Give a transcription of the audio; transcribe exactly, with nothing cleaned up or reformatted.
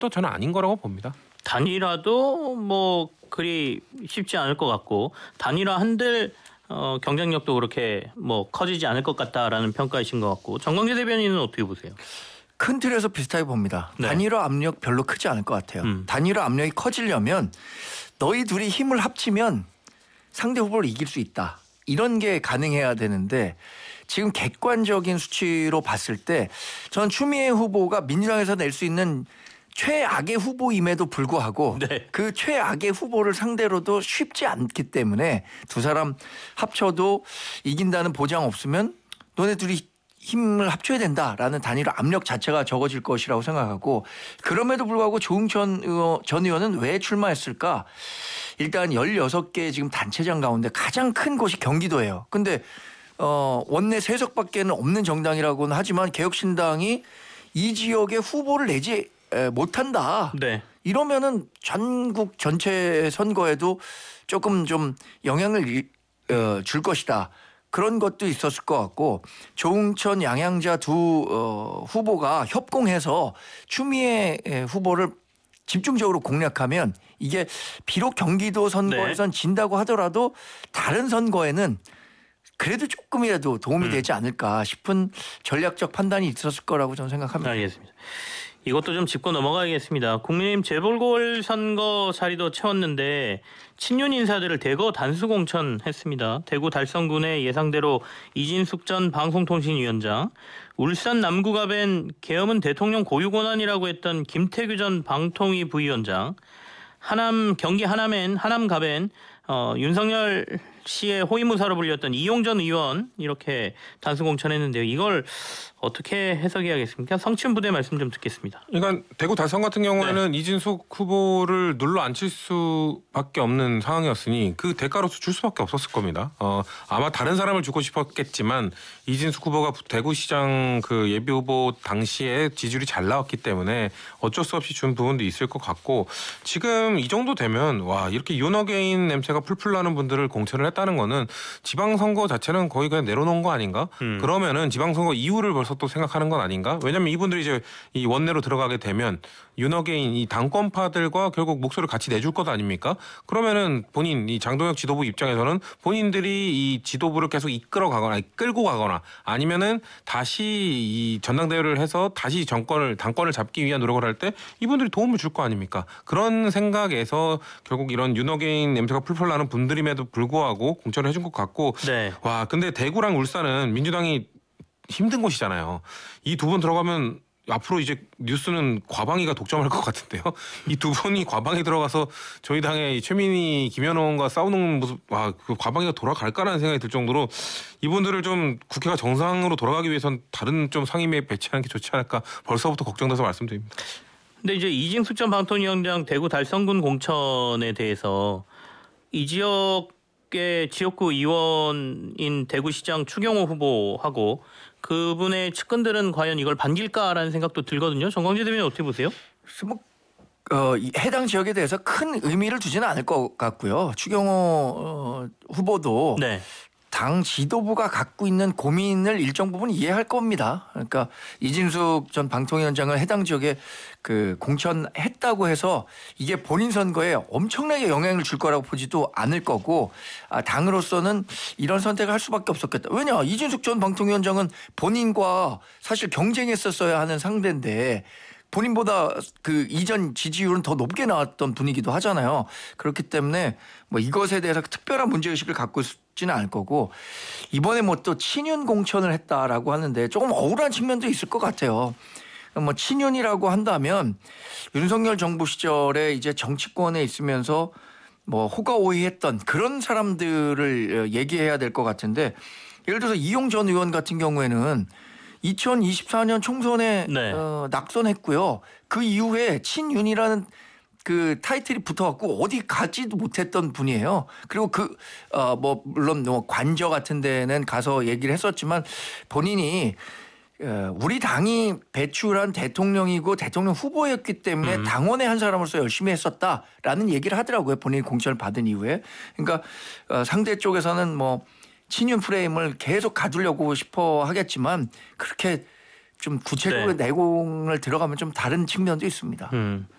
것도 저는 아닌 거라고 봅니다. 단일화도 뭐 그리 쉽지 않을 것 같고 단일화 한들 어, 경쟁력도 그렇게 뭐 커지지 않을 것 같다라는 평가이신 것 같고 정광재 대변인은 어떻게 보세요? 큰 틀에서 비슷하게 봅니다. 네. 단일화 압력 별로 크지 않을 것 같아요. 음. 단일화 압력이 커지려면 너희 둘이 힘을 합치면 상대 후보를 이길 수 있다. 이런 게 가능해야 되는데 지금 객관적인 수치로 봤을 때 저는 추미애 후보가 민주당에서 낼 수 있는 최악의 후보임에도 불구하고 네. 그 최악의 후보를 상대로도 쉽지 않기 때문에 두 사람 합쳐도 이긴다는 보장 없으면 너네 둘이 힘을 합쳐야 된다라는 단일화 압력 자체가 적어질 것이라고 생각하고 그럼에도 불구하고 조응천 의원, 전 의원은 왜 출마했을까? 일단 열여섯 개 지금 단체장 가운데 가장 큰 곳이 경기도예요. 근데 어, 원내 세석밖에는 없는 정당이라고는 하지만 개혁신당이 이 지역에 후보를 내지 못한다. 네. 이러면은 전국 전체 선거에도 조금 좀 영향을 어, 줄 것이다. 그런 것도 있었을 것 같고 조응천 양양자 두 어, 후보가 협공해서 추미애 후보를 집중적으로 공략하면 이게 비록 경기도 선거에선 네. 진다고 하더라도 다른 선거에는 그래도 조금이라도 도움이 음. 되지 않을까 싶은 전략적 판단이 있었을 거라고 저는 생각합니다. 알겠습니다. 이것도 좀 짚고 넘어가겠습니다. 국민의힘 재보궐선거 자리도 채웠는데 친윤 인사들을 대거 단수 공천했습니다. 대구 달성군의 예상대로 이진숙 전 방송통신위원장, 울산 남구가 뵌 계엄은 대통령 고유 권한이라고 했던 김태규 전 방통위 부위원장, 하남 경기 하남엔 하남 가벤 어, 윤석열 씨의 호위무사로 불렸던 이용전 의원 이렇게 단수 공천했는데요. 이걸 어떻게 해석해야겠습니까? 성친부대 말씀 좀 듣겠습니다. 그러니까 대구 달성 같은 경우에는 네. 이진숙 후보를 눌러 앉힐 수밖에 없는 상황이었으니 그 대가로서 줄 수밖에 없었을 겁니다. 어, 아마 다른 사람을 주고 싶었겠지만 이진숙 후보가 대구시장 그 예비 후보 당시에 지지율이 잘 나왔기 때문에 어쩔 수 없이 준 부분도 있을 것 같고 지금 이 정도 되면 와 이렇게 윤어게인 냄새가 풀풀 나는 분들을 공천을 했다는 거는 지방선거 자체는 거의 그냥 내려놓은 거 아닌가? 음. 그러면은 지방선거 이후를 벌써 또 생각하는 건 아닌가? 왜냐하면 이분들이 이제 이 원내로 들어가게 되면 윤어게인 이 당권파들과 결국 목소리를 같이 내줄 것 아닙니까? 그러면은 본인 이 장동혁 지도부 입장에서는 본인들이 이 지도부를 계속 이끌어 가거나 끌고 가거나 아니면은 다시 이 전당대회를 해서 다시 정권을 당권을 잡기 위한 노력을 할 때 이분들이 도움을 줄 거 아닙니까? 그런 생각에서 결국 이런 윤어게인 냄새가 풀풀 나는 분들임에도 불구하고 공천을 해준 것 같고 네. 와 근데 대구랑 울산은 민주당이 힘든 곳이잖아요. 이 두 분 들어가면 앞으로 이제 뉴스는 과방위가 독점할 것 같은데요. 이 두 분이 과방에 들어가서 저희 당의 최민희, 김현원과 싸우는 모습, 와, 그 과방위가 돌아갈까라는 생각이 들 정도로 이분들을 좀 국회가 정상으로 돌아가기 위해선 다른 좀 상임위에 배치하는 게 좋지 않을까 벌써부터 걱정돼서 말씀드립니다. 근데 이제 이진숙 전 방통위원장 대구 달성군 공천에 대해서 이 지역의 지역구 의원인 대구시장 추경호 후보하고 그분의 측근들은 과연 이걸 반길까라는 생각도 들거든요. 정광재 대변인 어떻게 보세요? 뭐, 어, 해당 지역에 대해서 큰 의미를 두지는 않을 것 같고요. 추경호 어, 후보도 네. 당 지도부가 갖고 있는 고민을 일정 부분 이해할 겁니다. 그러니까 이진숙 전 방통위원장을 해당 지역에 그 공천했다고 해서 이게 본인 선거에 엄청나게 영향을 줄 거라고 보지도 않을 거고 아, 당으로서는 이런 선택을 할 수밖에 없었겠다. 왜냐 이진숙 전 방통위원장은 본인과 사실 경쟁했었어야 하는 상대인데 본인보다 그 이전 지지율은 더 높게 나왔던 분이기도 하잖아요. 그렇기 때문에 뭐 이것에 대해서 특별한 문제의식을 갖고 있지는 않을 거고 이번에 뭐 또 친윤 공천을 했다라고 하는데 조금 억울한 측면도 있을 것 같아요. 뭐 친윤이라고 한다면 윤석열 정부 시절에 이제 정치권에 있으면서 뭐 호가호위했던 그런 사람들을 얘기해야 될 것 같은데 예를 들어서 이용 전 의원 같은 경우에는 이천이십사 년 총선에 네. 어, 낙선했고요. 그 이후에 친윤이라는 그 타이틀이 붙어갖고 어디 가지도 못했던 분이에요. 그리고 그 어 뭐 물론 뭐 관저 같은 데는 가서 얘기를 했었지만 본인이 어 우리 당이 배출한 대통령이고 대통령 후보였기 때문에 음. 당원의 한 사람으로서 열심히 했었다라는 얘기를 하더라고요. 본인이 공천을 받은 이후에. 그러니까 어 상대 쪽에서는 뭐 친윤 프레임을 계속 가두려고 싶어 하겠지만 그렇게 좀 구체적으로 네. 내공을 들어가면 좀 다른 측면도 있습니다. 음.